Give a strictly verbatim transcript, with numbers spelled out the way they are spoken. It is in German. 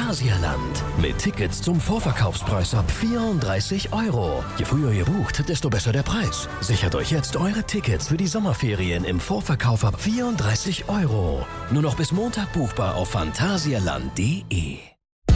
Phantasialand. Mit Tickets zum Vorverkaufspreis ab vierunddreißig Euro. Je früher ihr bucht, desto besser der Preis. Sichert euch jetzt eure Tickets für die Sommerferien im Vorverkauf ab vierunddreißig Euro. Nur noch bis Montag buchbar auf phantasialand punkt de.